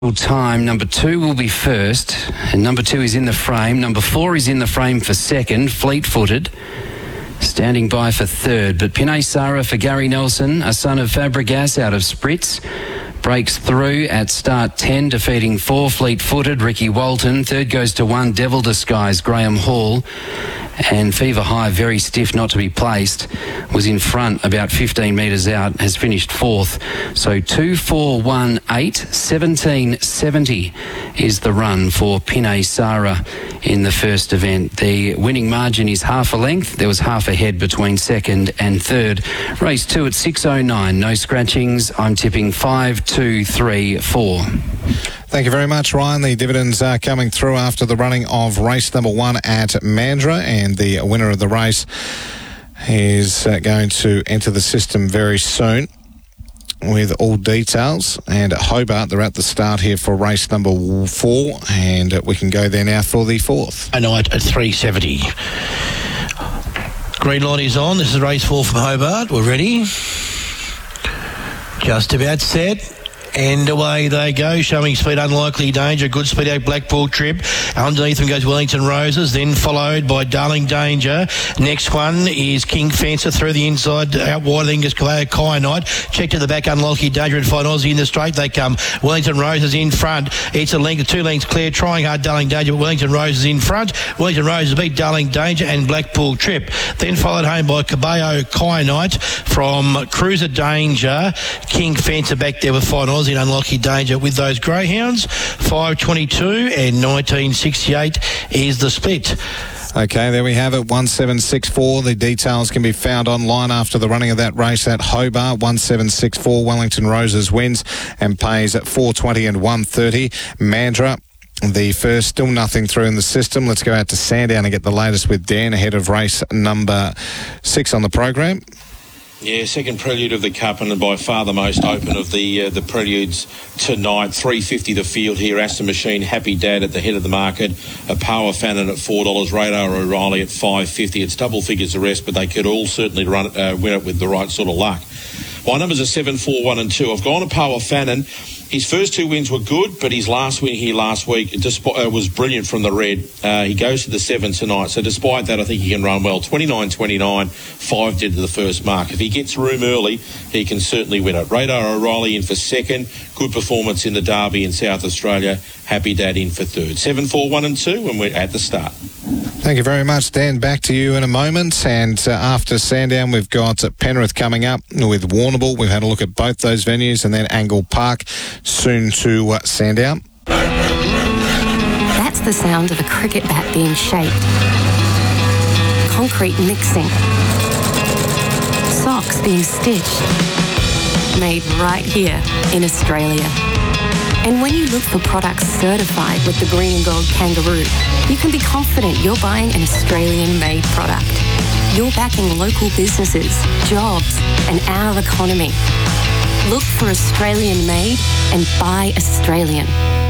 time. Number 2 will be first, and number 2 is in the frame. Number 4 is in the frame for second, fleet-footed. Standing by for third, but Pinay Sara for Gary Nelson, a son of Fabregas out of Spritz, breaks through at start 10, defeating 4 fleet-footed, Ricky Walton. Third goes to 1, Devil Disguise, Graham Hall. And Fever High, very stiff, not to be placed, was in front about 15 metres out, has finished fourth. So 2, 4, 1, 8, 17.70 is the run for Pinay Sara in the first event. The winning margin is half a length. There was half a head between second and third. Race 2 at 6.09, no scratchings. I'm tipping 5, 2, 3, 4. Thank you very much, Ryan. The dividends are coming through after the running of race number 1 at Mandurah, and the winner of the race is going to enter the system very soon with all details. And at Hobart, they're at the start here for race number 4, and we can go there now for the 4th. A night at 3.70. Green light is on. This is race 4 from Hobart. We're ready. Just about set. And away they go, showing speed, Unlikely Danger, good speed out, Blackpool Trip. Underneath them goes Wellington Roses, then followed by Darling Danger. Next one is King Fencer through the inside, out wide, then goes Kai Knight. Check to the back, Unlikely Danger and Fine Aussie in the straight. They come. Wellington Roses in front. It's a length, 2 lengths clear, trying hard, Darling Danger, but Wellington Roses in front. Wellington Roses beat Darling Danger and Blackpool Trip. Then followed home by Cabello Kai Knight from Cruiser Danger. King Fencer back there with Fine Aussie and Unlucky Danger with those greyhounds. 5.22 and 19.68 is the split. Okay, there we have it, 1764. The details can be found online after the running of that race at Hobart. 1764, Wellington Roses wins and pays at 4.20 and 1.30. Mandurah, the first, still nothing through in the system. Let's go out to Sandown and get the latest with Dan ahead of race number 6 on the program. Yeah, second prelude of the Cup, and by far the most open of the preludes tonight. 3.50 the field here. Aston Machine, Happy Dad at the head of the market. A Power Fannin at $4. Radar O'Reilly at $5.50. It's double figures the rest, but they could all certainly win it with the right sort of luck. My numbers are 7, 4, 1 and 2. I've gone to Power Fannin. His first 2 wins were good, but his last win here last week was brilliant from the red. He goes to the 7 tonight. So despite that, I think he can run well. 29.29, 5 did to the first mark. If he gets room early, he can certainly win it. Radar O'Reilly in for second. Good performance in the Derby in South Australia. Happy Dad in for third. 7, 4, 1 and 2, and we're at the start. Thank you very much, Dan. Back to you in a moment. And after Sandown, we've got Penrith coming up with Warrnambool. We've had a look at both those venues, and then Angle Park soon to Sandown. That's the sound of a cricket bat being shaped. Concrete mixing. Socks being stitched. Made right here in Australia. And when you look for products certified with the Green and Gold Kangaroo, you can be confident you're buying an Australian-made product. You're backing local businesses, jobs, and our economy. Look for Australian-made and buy Australian.